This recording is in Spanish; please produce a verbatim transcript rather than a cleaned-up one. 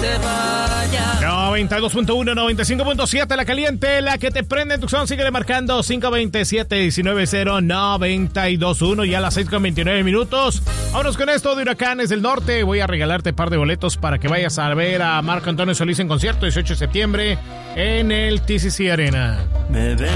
se vaya. noventa y dos punto uno, noventa y cinco punto siete, la caliente, la que te prende en tu son. Síguele marcando cinco veintisiete, diecinueve cero, noventa y dos uno, ya a las seis con veintinueve minutos. Vámonos con esto de Huracanes del Norte. Voy a regalarte un par de boletos para que vayas a ver a Marco Antonio Solís en concierto dieciocho de septiembre en el T C C Arena.